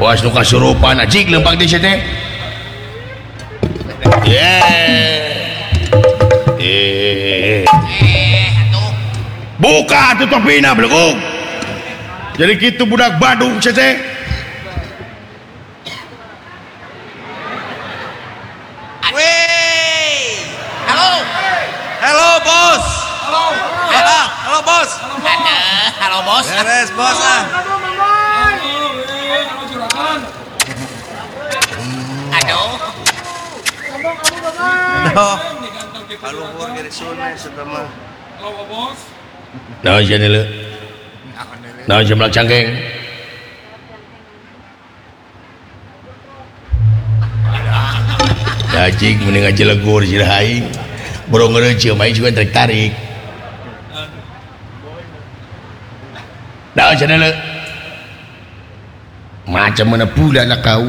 was nu kasurupan ajik lempang di situ buka tuh topina belukuk jadi gitu budak Badung situ halo bos halo bos Halo bos. beres bos ah Aduh. halo bos dari sana setama nah jadi lu nah jemlak cangkeng dajik mending aja legur jirahaing bro ngerece main juga tarik nah jadi lu macam mana pula nak kau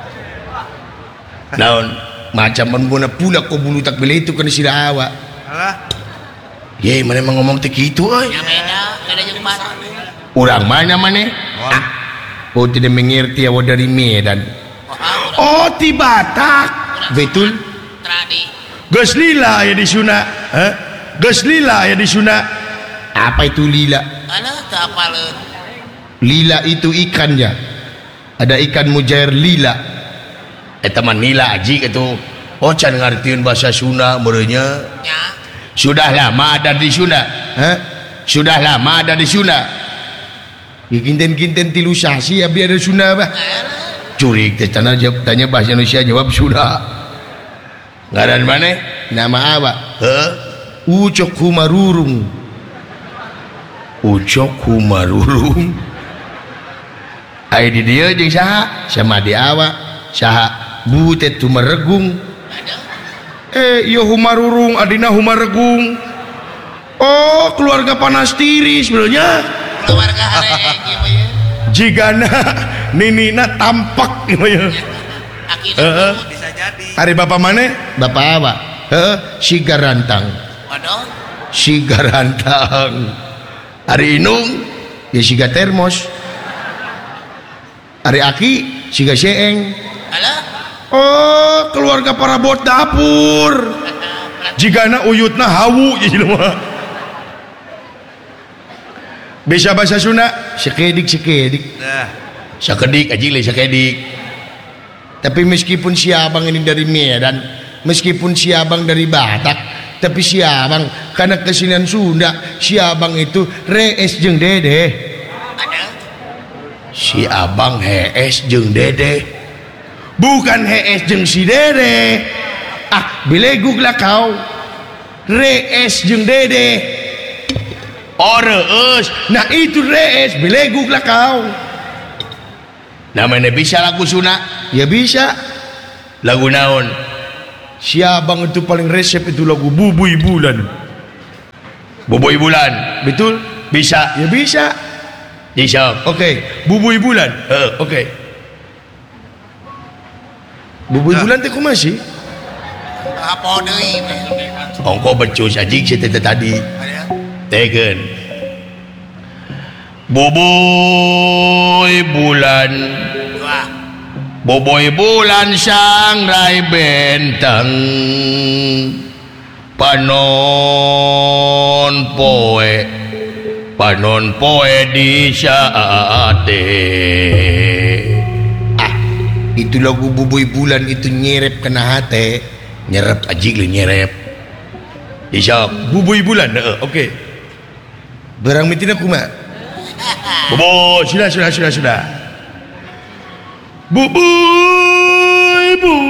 naon macam mana pula kau bulu tak beli itu kan sila awak alah ye mana emang ngomong begitu oi Ya beda jeung mana. orang mana oh tidak mengerti awak dari Medan oh di Batak betul Tradi. geus lila ya di Sunda geus lila ya di Sunda apa itu lila Alah teu apaleun. lila itu ikannya ada ikan mujair lila teman nila aji itu oh can ngartiin bahasa Sunda merenya Ya. sudah lama ada di Sunda sudah lama ada di Sunda ya kinten-kinten tilu sasi ya biar ada Sunda bah curik tanya bahasa Indonesia jawab Sunda ngaran mana nama awak Ucok Humarurung Ucok Humarurung ai di dia jeung saha sama di awak saha butet Humaregung yo Humarurung adina Humaregung oh keluarga panas tiri sebenarnya Keluarga hareng gitu ya. jigana ninina tampak gitu ya Akhirnya bisa jadi hari bapak mana bapak awak si garantang waduh. si garantang hari inung ya siga termos hari aki siga seeng Alah. oh keluarga parabot dapur jigana uyutna hawu gitu mah bisa bahasa Sunda sekedik dah sekedik aja le sekedik tapi meskipun si abang ini dari Medan meskipun si abang dari Batak tapi si abang karena kesenian Sunda si abang itu rees jeung dede Ada. si abang hees jeung dede bukan hees jeung si dede bilegug lah kau rees jeung dede rees nah itu rees bilegug lah kau namanya bisa lagu Sunda ya bisa lagu naon si abang itu paling resep itu lagu Bubui Bulan Bubui Bulan betul bisa ya bisa oke. Bubui Bulan oke. Bubui Bulan teh kumaha sih Apa deui? ongko becus anjing si tete tadi tegen Bubui Bulan Wah. Boboy bulan sangrai benteng panon poe di saate itu lagu Boboy Bulan itu nyerep kena hati nyerep ajik lu nyerep isok Boboy Bulan oke. Barang mitina kuma bobo sudah Bubui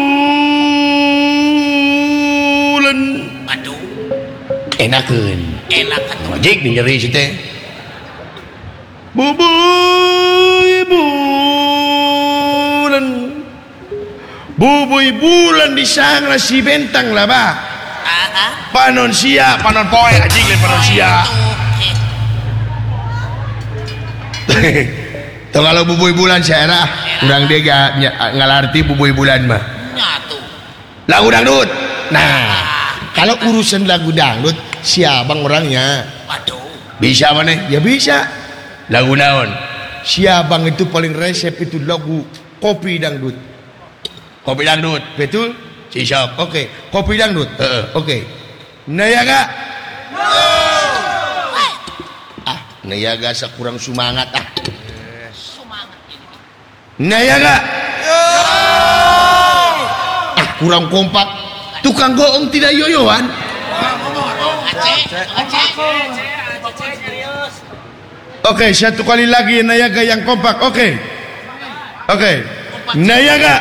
Bulan Aduh. enakeun Enak atuh. ajik nyeri si teh Bubui Bulan disangra si bentang lah bah panon sia panon poe ajik lain panon sia tuh kalau Bubui Bulan saya kurang dia gak ngalarti Bubui Bulan mah Nyatu. lagu dangdut nah kalau urusan lagu dangdut si abang orangnya Waduh. bisa mana ya bisa lagu naon si abang itu paling resep itu lagu kopi dangdut. Kopi dangdut. Betul? Sisok. Oke, kopi dangdut. Oke. Nayaga. Nayaga sakurang semangat Nayaga. Kurang kompak. Tukang goong tidak yoyoan. Oke, satu kali lagi Nayaga yang kompak. Oke. Nayaga.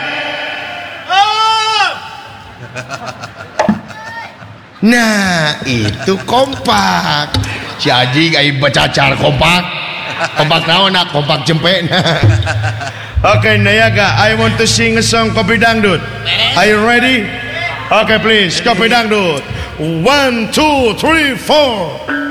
Nah, itu kompak. Si Haji kayak becacar kompak. Kompak naon nak? Kompak jempek. Okay, Nayaga, I want to sing a song Kopi Dangdut. Are you ready? Okay, please, Kopi Dangdut. 1, 2, 3, 4.